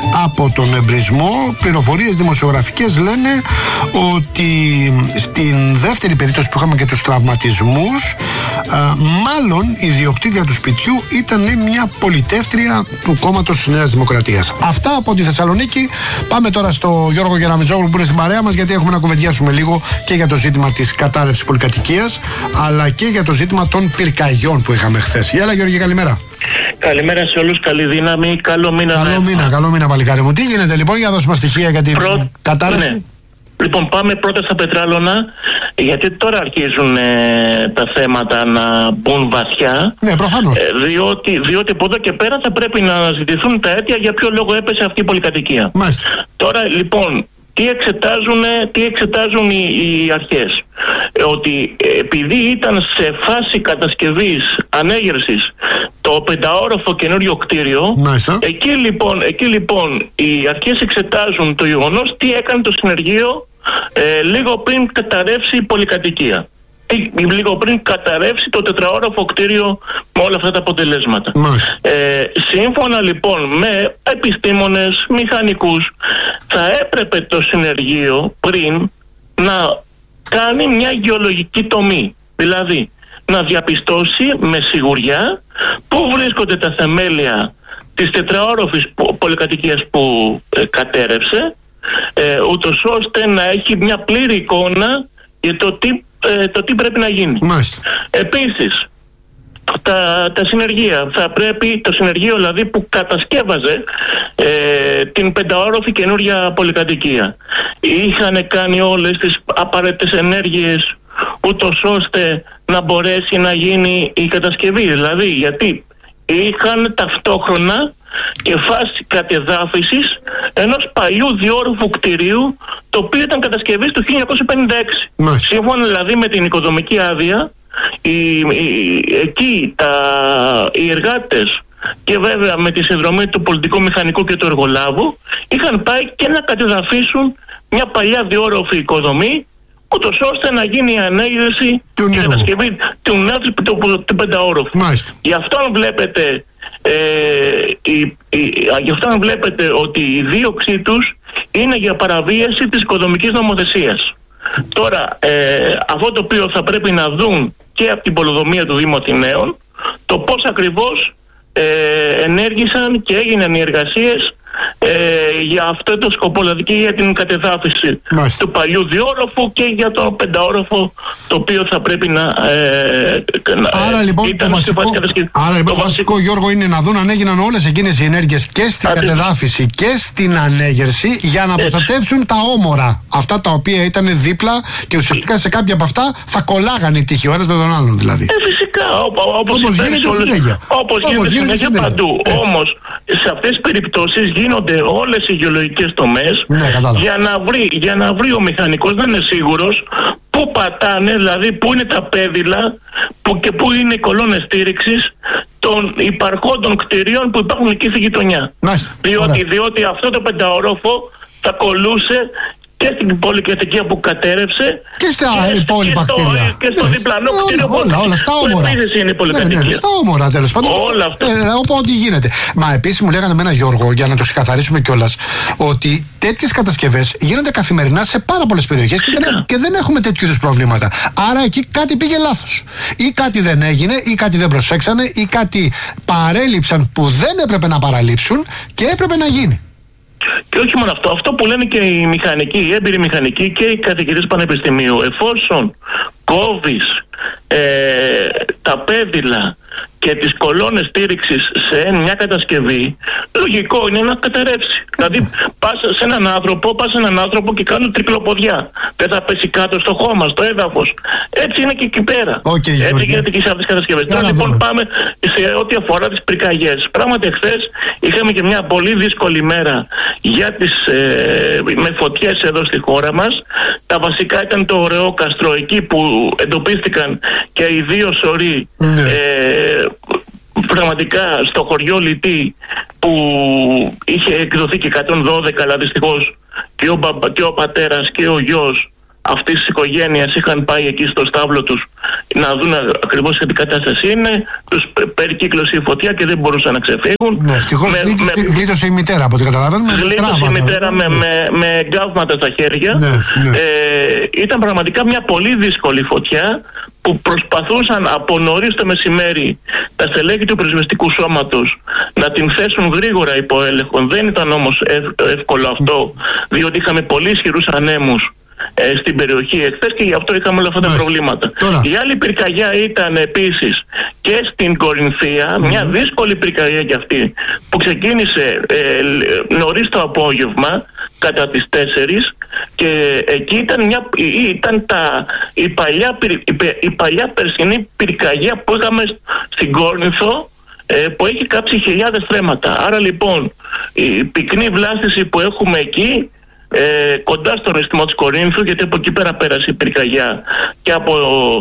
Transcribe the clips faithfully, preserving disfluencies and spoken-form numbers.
από τον εμπρισμό. Πληροφορίες δημοσιογραφικές λένε ότι στην δεύτερη περίπτωση που είχαμε και τους τραυματισμούς, α, μάλλον η ιδιοκτήτρια του σπιτιού ήταν μια πολιτεύτρια του κόμματος της Νέας Δημοκρατίας. Αυτά από τη Θεσσαλονίκη. Πάμε τώρα στο Γιώργο Γεραμιτζόγλου που είναι στην παρέα μας, γιατί έχουμε να κουβεντιάσουμε λίγο και για το ζήτημα της κατάρρευσης πολυκατοικίας, αλλά και για το ζήτημα των πυρκαγιών που είχαμε χθες. Γεια, Γιώργη, καλημέρα. Καλημέρα σε όλους, καλή δύναμη, καλό μήνα. Καλό μήνα, καλό μήνα, παλικάρι μου. Τι γίνεται λοιπόν, για να δώσουμε στοιχεία για την Πρω... κατάρρευση. Ναι. Λοιπόν, πάμε πρώτα στα πετράλωνα, γιατί τώρα αρχίζουν ε, τα θέματα να μπουν βαθιά. Ναι, προφανώς. Ε, διότι, διότι από εδώ και πέρα θα πρέπει να αναζητηθούν τα αίτια για ποιο λόγο έπεσε αυτή η πολυκατοικία. Μάλιστα. Τώρα λοιπόν, τι εξετάζουν, τι εξετάζουν οι, οι αρχές. Ε, ότι επειδή ήταν σε φάση κατασκευής, ανέγερσης, το πενταόροφο καινούριο κτίριο, εκεί λοιπόν, εκεί λοιπόν οι αρχές εξετάζουν το γεγονός τι έκανε το συνεργείο ε, λίγο πριν καταρρεύσει η πολυκατοικία. Λίγο πριν καταρρεύσει το τετραόροφο κτίριο με όλα αυτά τα αποτελέσματα. Ε, σύμφωνα λοιπόν με επιστήμονες, μηχανικούς, θα έπρεπε το συνεργείο πριν να κάνει μια γεωλογική τομή. Δηλαδή να διαπιστώσει με σιγουριά πού βρίσκονται τα θεμέλια της τετραόροφης πολυκατοικίας που ε, κατέρευσε, ε, ούτως ώστε να έχει μια πλήρη εικόνα για το τι Ε, το τι πρέπει να γίνει. Μάλιστα. Επίσης, τα, τα συνεργεία θα πρέπει, το συνεργείο δηλαδή που κατασκεύαζε ε, την πενταόροφη καινούρια πολυκατοικία, είχαν κάνει όλες τις απαραίτητες ενέργειες ούτως ώστε να μπορέσει να γίνει η κατασκευή. Δηλαδή, γιατί είχαν ταυτόχρονα και φάση κατεδάφισης ενός παλιού διόρροφου κτηρίου, το οποίο ήταν κατασκευής του χίλια εννιακόσια πενήντα έξι. Μάλιστα. Σύμφωνα δηλαδή με την οικοδομική άδεια, οι, οι, εκεί τα, οι εργάτες και βέβαια με τη συνδρομή του πολιτικού μηχανικού και του εργολάβου είχαν πάει και να κατεδαφίσουν μια παλιά διόρροφη οικοδομή, ούτως ώστε να γίνει η ανέγερση και η κατασκευή του νέου του, του, του πενταόροφου. Μάλιστα. Γι' αυτό βλέπετε Ε, η, η, γι' αυτό βλέπετε ότι η δίωξή τους είναι για παραβίαση της οικοδομικής νομοθεσίας. Τώρα, ε, αυτό το οποίο θα πρέπει να δουν και από την πολεοδομία του Δήμου Αθηναίων, το πώς ακριβώς ε, ενέργησαν και έγιναν οι εργασίες ε, για αυτό το σκοπό, δηλαδή και για την κατεδάφιση Μάλιστα. του παλιού διόρροφου και για το πενταόροφο, το οποίο θα πρέπει να ε, άρα λοιπόν το βασικό, άρα, λοιπόν, το βασικό Γιώργο είναι να δουν αν έγιναν όλες εκείνες οι ενέργειες και στην Άρα. κατεδάφιση και στην ανέγερση για να Έτσι. προστατεύσουν τα όμορα, αυτά τα οποία ήταν δίπλα και ουσιαστικά σε κάποια από αυτά θα κολλάγανε οι τύχοι ο ένας με τον άλλον δηλαδή. Ε, φυσικά, όπως γίνεται συνέχεια. Όπως γίνεται συνέχεια παντού. Ναι. Όμως σε αυτές τις περιπτώσεις γίνονται όλες οι γεωλογικές τομές ναι, για, να βρει, για να βρει ο μηχανικός να είναι σίγουρος πού πατάνε, δηλαδή πού είναι τα πέδιλα που και πού είναι οι κολόνες στήριξης των υπαρχόντων κτηρίων που υπάρχουν εκεί στη γειτονιά. Διότι, διότι αυτό το πενταόροφο θα κολλούσε και στην πολυκατοικία που κατέρευσε και στα υπόλοιπα κτίρια. Και στο διπλανό κτίριο που όλα, όλα, στα όμορα. Είναι η πολυκατοικία. Ναι, ναι, στα όμορα τέλος πάντων. Όλα αυτά. Ε, ό,τι γίνεται. Μα επίσης μου λέγανε εμένα, Γιώργο, για να το ξεκαθαρίσουμε κιόλας, ότι τέτοιες κατασκευές γίνονται καθημερινά σε πάρα πολλές περιοχές και δεν, και δεν έχουμε τέτοιου είδους προβλήματα. Άρα εκεί κάτι πήγε λάθος. Ή κάτι δεν έγινε, ή κάτι δεν προσέξανε, ή κάτι παρέλειψαν που δεν έπρεπε να παραλείψουν και έπρεπε να γίνει. Και όχι μόνο αυτό, αυτό που λένε και οι μηχανικοί, οι έμπειροι μηχανικοί και οι καθηγητές πανεπιστημίου, εφόσον κόβεις ε, τα πέδιλα και τις κολόνες στήριξης σε μια κατασκευή, λογικό είναι να καταρρεύσει. Δηλαδή πας σε έναν άνθρωπο, πας σε έναν άνθρωπο και κάνουν τρικλοποδιά. Δεν θα πέσει κάτω στο χώμα, στο έδαφος. Έτσι είναι και εκεί πέρα. Okay, Έτσι γίνεται και σε αυτές τις κατασκευές. Τώρα λοιπόν πάμε σε ό,τι αφορά τις πυρκαγιές. Πράγματι χθες είχαμε και μια πολύ δύσκολη μέρα για τις, ε, με φωτιές εδώ στη χώρα μας. Τα βασικά ήταν το Ωραιόκαστρο, εκεί που εντοπίστηκαν και οι δύο σωροί mm. ε, πραγματικά στο χωριό Λιτή, που είχε εκδοθεί και εκατόν δώδεκα, αλλά δυστυχώς και ο, και ο πατέρας και ο γιος αυτής της οικογένειας είχαν πάει εκεί στο στάβλο τους να δουν ακριβώς τι κατάσταση είναι. Τους περικύκλωσε η φωτιά και δεν μπορούσαν να ξεφύγουν. Ναι, ευτυχώς γλίτωσε η μητέρα από ό,τι καταλαβαίνουμε. Γλίτωσε η μητέρα με, με, με γκάβματα στα χέρια. Ναι, ναι. Ε, ήταν πραγματικά μια πολύ δύσκολη φωτιά που προσπαθούσαν από νωρίς το μεσημέρι τα στελέχη του πυροσβεστικού σώματος να την θέσουν γρήγορα υπό έλεγχο. Δεν ήταν όμως εύκολο αυτό, διότι είχαμε πολύ ισχυρούς ανέμους ε, στην περιοχή εχθές και γι' αυτό είχαμε όλα αυτά τα προβλήματα. Τώρα. Η άλλη πυρκαγιά ήταν επίσης και στην Κορινθία, mm. μια δύσκολη πυρκαγιά κι αυτή που ξεκίνησε ε, νωρίς το απόγευμα κατά τις τέσσερις και εκεί ήταν, μια, ήταν τα, η, παλιά, η, η παλιά περσινή πυρκαγιά που είχαμε στην Κόρινθο ε, που έχει κάψει χιλιάδες στρέμματα. Άρα λοιπόν η πυκνή βλάστηση που έχουμε εκεί ε, κοντά στον ρυθμό της Κορίνθου, γιατί από εκεί πέρα πέρασε η πυρκαγιά και από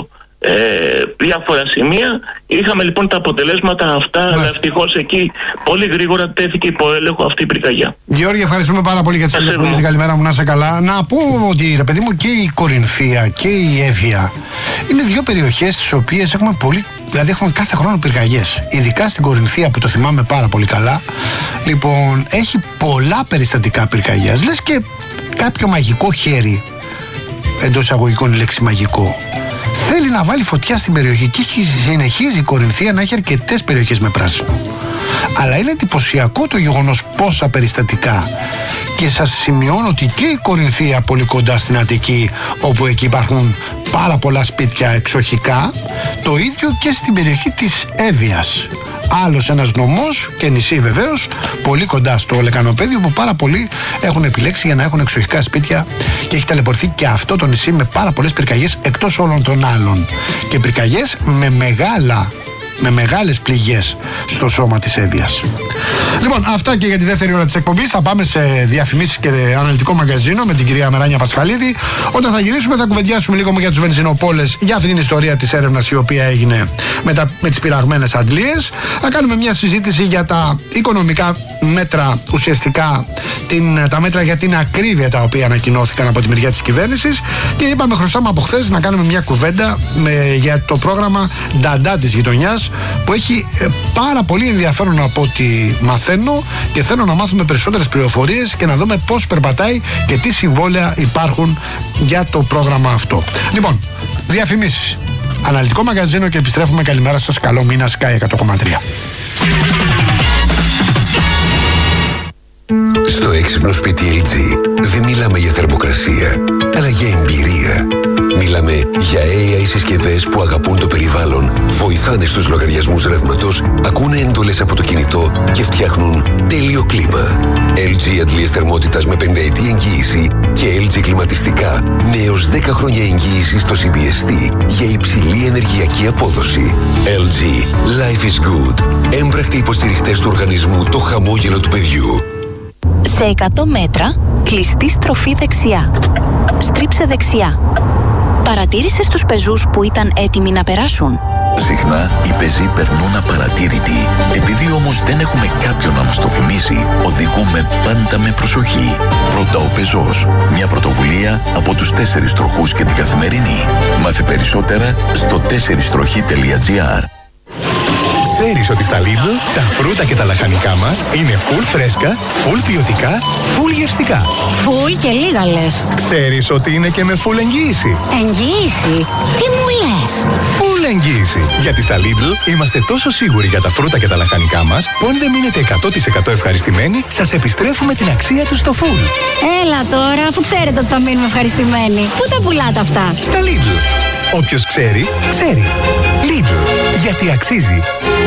ε, διάφορα σημεία, είχαμε λοιπόν τα αποτελέσματα αυτά. Αλλά ευτυχώς εκεί πολύ γρήγορα τέθηκε υπό έλεγχο αυτή η πυρκαγιά. Γιώργη, ευχαριστούμε πάρα πολύ για τις πληροφορίες. Καλημέρα μου, να είσαι καλά. Να πω ότι ρε παιδί μου, και η Κορινθία και η Εύβοια είναι δύο περιοχές στις οποίες έχουμε πολύ. Δηλαδή έχουμε κάθε χρόνο πυρκαγιές. Ειδικά στην Κορινθία που το θυμάμαι πάρα πολύ καλά. Λοιπόν, έχει πολλά περιστατικά πυρκαγιάς. Λες και κάποιο μαγικό χέρι, εντός εισαγωγικών η λέξη μαγικό, θέλει να βάλει φωτιά στην περιοχή και συνεχίζει η Κορινθία να έχει αρκετές περιοχές με πράσινο. Αλλά είναι εντυπωσιακό το γεγονός πόσα περιστατικά. Και σας σημειώνω ότι και η Κορινθία πολύ κοντά στην Αττική, όπου εκεί υπάρχουν πάρα πολλά σπίτια εξοχικά, το ίδιο και στην περιοχή της Εύβοιας. Άλλος ένας νομός και νησί βεβαίως, πολύ κοντά στο Λεκανοπέδιο, που πάρα πολλοί έχουν επιλέξει για να έχουν εξοχικά σπίτια και έχει ταλαιπωρηθεί και αυτό το νησί με πάρα πολλές πυρκαγιές εκτός όλων των άλλων. Και πυρκαγιές με μεγάλα με μεγάλες πληγές στο σώμα της Εύβοιας. Λοιπόν, αυτά και για τη δεύτερη ώρα της εκπομπής. Θα πάμε σε διαφημίσεις και αναλυτικό μαγκαζίνο με την κυρία Μεράνια Πασχαλίδη. Όταν θα γυρίσουμε θα κουβεντιάσουμε λίγο για τους βενζινοπόλες, για αυτή την ιστορία της έρευνας η οποία έγινε με, τα, με τις πειραγμένες αντλίες. Θα κάνουμε μια συζήτηση για τα οικονομικά μέτρα, ουσιαστικά την, τα μέτρα για την ακρίβεια τα οποία ανακοινώθηκαν από τη μεριά της κυβέρνησης. Και είπαμε, χρωστάμε από χθες να κάνουμε μια κουβέντα με, για το πρόγραμμα Νταντά της γειτονιάς, που έχει ε, πάρα πολύ ενδιαφέρον από ό,τι μαθαίνω, και θέλω να μάθουμε περισσότερες πληροφορίες και να δούμε πώς περπατάει και τι συμβόλαια υπάρχουν για το πρόγραμμα αυτό. Λοιπόν, διαφημίσεις, αναλυτικό μαγκαζίνο και επιστρέφουμε. Καλημέρα σας, καλό μήνα, Sky εκατό κόμμα τρία. Στο έξυπνο σπίτι ελ τζι δεν μιλάμε για θερμοκρασία, αλλά για εμπειρία. Μιλάμε για έι άι συσκευές που αγαπούν το περιβάλλον, βοηθάνε στους λογαριασμούς ρεύματος, ακούνε έντολες από το κινητό και φτιάχνουν τέλειο κλίμα. ελ τζι αντλίες θερμότητας με πενταετή εγγύηση και ελ τζι κλιματιστικά με έως δέκα χρόνια εγγύηση στο σι μπι ες τι για υψηλή ενεργειακή απόδοση. ελ τζι Life is good. Έμπρακτοι υποστηριχτές του οργανισμού Το Χαμόγελο του Παιδιού. Σε εκατό μέτρα, κλειστή στροφή δεξιά. Στρίψε δεξιά. Παρατήρησες τους πεζούς που ήταν έτοιμοι να περάσουν? Συχνά οι πεζοί περνούν απαρατήρητοι. Επειδή όμως δεν έχουμε κάποιον να μας το θυμίσει, οδηγούμε πάντα με προσοχή. Πρώτα ο πεζός. Μια πρωτοβουλία από τους τέσσερις τροχούς και την Καθημερινή. Μάθε περισσότερα στο τέσσερις τροχή τελεία τζι άρ. Ξέρεις ότι στα Lidl τα φρούτα και τα λαχανικά μας είναι full φρέσκα, full ποιοτικά, full γευστικά. Full και λίγα λες. Ξέρεις ότι είναι και με full εγγύηση. Εγγύηση? Τι μου λες? Full εγγύηση. Γιατί στα Lidl είμαστε τόσο σίγουροι για τα φρούτα και τα λαχανικά μας, που αν δεν μείνετε εκατό τοις εκατό ευχαριστημένοι, σας επιστρέφουμε την αξία τους στο full. Έλα τώρα, αφού ξέρετε ότι θα μείνουμε ευχαριστημένοι. Πού τα πουλάτε αυτά? Στα Lidl. Όποιος ξέρει, ξέρει. Lidl. Γιατί αξίζει.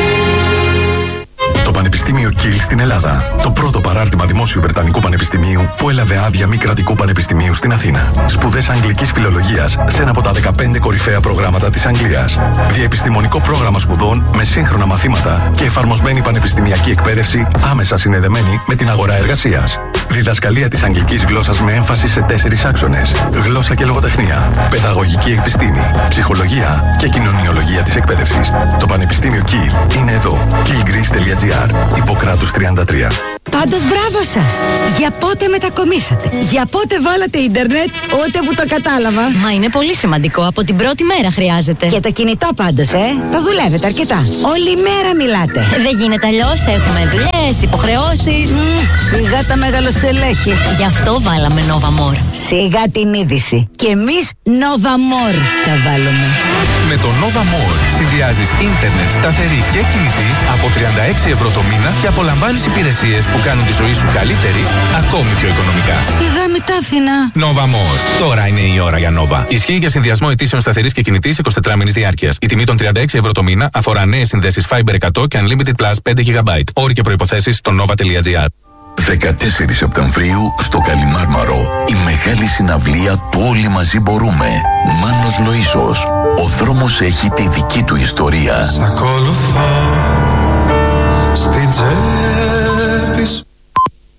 Το Πανεπιστήμιο Kiel στην Ελλάδα. Το πρώτο παράρτημα δημόσιου Βρετανικού Πανεπιστημίου που έλαβε άδεια μη κρατικού πανεπιστημίου στην Αθήνα. Σπουδές αγγλικής φιλολογίας σε ένα από τα δεκαπέντε κορυφαία προγράμματα της Αγγλίας. Διεπιστημονικό πρόγραμμα σπουδών με σύγχρονα μαθήματα και εφαρμοσμένη πανεπιστημιακή εκπαίδευση άμεσα συνδεδεμένη με την αγορά εργασίας. Διδασκαλία της αγγλικής γλώσσας με έμφαση σε τέσσερις άξονες. Γλώσσα και λογοτεχνία, παιδαγωγική επιστήμη, ψυχολογία και κοινωνιολογία της εκπαίδευσης. Το Πανεπιστήμιο Kiel είναι εδώ. kiel greece τελεία τζι άρ, Ιπποκράτους τριάντα τρία. Πάντως μπράβο σας. Για πότε μετακομίσατε? Για πότε βάλατε ίντερνετ? Ούτε που το κατάλαβα. Μα είναι πολύ σημαντικό. Από την πρώτη μέρα χρειάζεται. Και το κινητό πάντως, ε. Το δουλεύετε αρκετά. Όλη μέρα μιλάτε. Δεν γίνεται αλλιώς. Έχουμε δουλειές, υποχρεώσεις. Mm, σιγά τα μεγαλοστελέχη. Γι' αυτό βάλαμε Nova More. Σιγά την είδηση. Και εμείς Nova More θα βάλουμε. Με το Nova More συνδυάζεις ίντερνετ σταθερή και κινητή από τριάντα έξι ευρώ το μήνα και απολαμβάνεις υπηρεσίες που κάνουν τη ζωή σου καλύτερη, ακόμη πιο οικονομικά. Σιγά μην τα άφηνα. Nova More. Τώρα είναι η ώρα για Nova. Ισχύει για συνδυασμό αιτήσεων σταθερής και κινητής εικοσιτετράμηνης διάρκειας. Η τιμή των τριάντα έξι ευρώ το μήνα αφορά νέες συνδέσεις Fiber εκατό και Unlimited Plus πέντε γιγαμπάιτ. Όροι και προϋποθέσεις στο nova τελεία gr. δεκατέσσερις Σεπτεμβρίου στο Καλιμάρμαρο η μεγάλη συναυλία του Όλοι Μαζί Μπορούμε. Μάνος Λοΐσος. Ο δρόμος έχει τη δική του ιστορία. Σ' ακολουθώ στην τσέπη σου.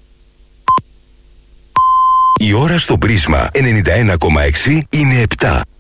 Η ώρα στο Πρίσμα ενενήντα ένα κόμμα έξι είναι επτά.